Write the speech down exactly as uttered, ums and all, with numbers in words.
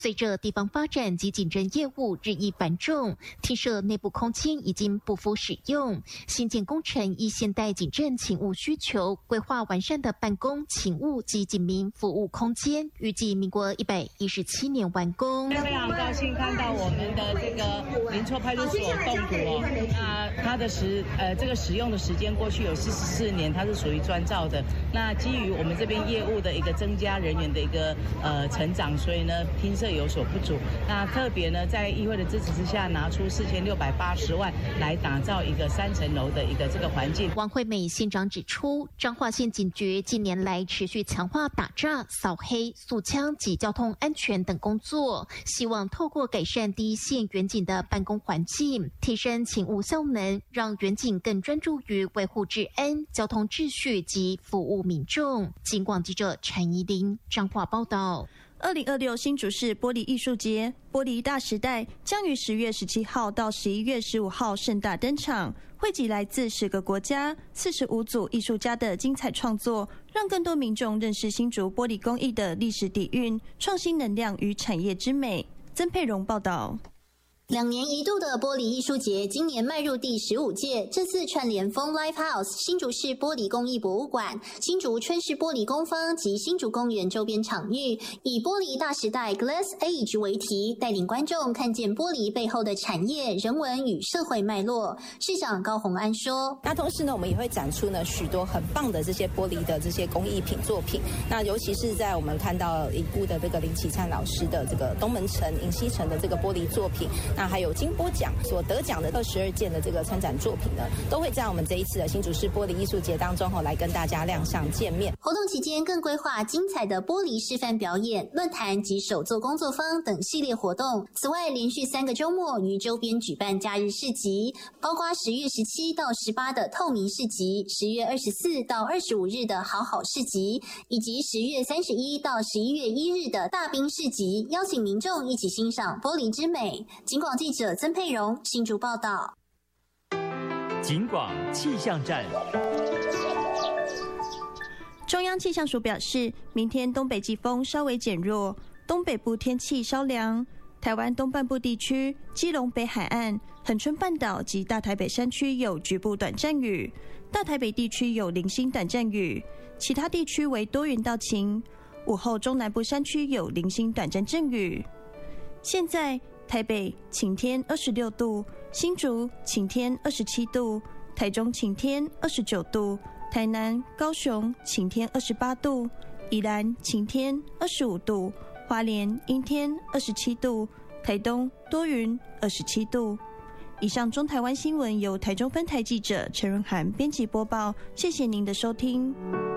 随着地方发展及警政业务日益繁重，厅舍内部空间已经不敷使用，新建工程依现代警政勤务需求，规划完善的办公、勤务及警民服务空间，预计民国一百一十七年完工。 非常高兴看到我们的这个林厝派出所动土哦，那它的时呃这个使用的时间过去有四十四年，它是属于专照的。那基于我们这边业务的一个增加人员的一个呃成长，所以呢厅舍有所不足。那特别呢在议会的支持之下，拿出四千六百八十万来打造一个三层楼的一个这个环境。 王惠美县长指出，彰化县警局近年来持续强化打诈、扫黑、肃枪及交通安全等工作，希望透过改善第一线员警的办公环境，提升勤务效能，让员警更专注于维护治安、交通秩序及服务民众。警广记者陈怡玲彰化报道。 二零二六新竹市玻璃艺术节玻璃大时代将于十月十七号到十一月十五号盛大登场，汇集来自十个国家四十五组艺术家的精彩创作，让更多民众认识新竹玻璃工艺的历史底蕴、创新能量与产业之美。曾佩蓉报道。 两年一度的玻璃艺术节今年迈入第十五届，这次串联风 Live House、新竹市玻璃工艺博物馆、新竹春市玻璃工坊及新竹公园周边场域，以玻璃大时代 Glass Age 为题，带领观众看见玻璃背后的产业、人文与社会脉络。市长高虹安说：“ 那同时呢，我们也会展出呢许多很棒的这些玻璃的这些工艺品作品。那尤其是在我们看到已故的这个林启灿老师的这个东门城、银溪城的这个玻璃作品。”那还有金波奖所得奖的二十二件的这个参展作品呢，都会在我们这一次的新竹市玻璃艺术节当中哦，来跟大家亮相见面。 活动期间更规划精彩的玻璃示范表演、论坛及手作工作坊等系列活动。此外，连续三个周末于周边举办假日市集，包括十月十七到十八的透明市集，十月二十四到二十五日的好好市集，以及十月三十一到十一月一日的大滨市集，邀请民众一起欣赏玻璃之美。警广记者曾佩蓉新竹报道。 警广气象站。 中央气象署表示，明天东北季风稍微减弱，东北部天气稍凉。台湾东半部地区、基隆北海岸、恒春半岛及大台北山区有局部短暂雨，大台北地区有零星短暂雨，其他地区为多云到晴。午后中南部山区有零星短暂阵雨。现在台北晴天二十六度，新竹晴天二十七度，台中晴天二十九度，台南、高雄晴天二十八度，宜兰晴天二十五度，花莲阴天二十七度，台东多云二十七度。以上中台湾新闻由台中分台记者陈润涵编辑播报，谢谢您的收听。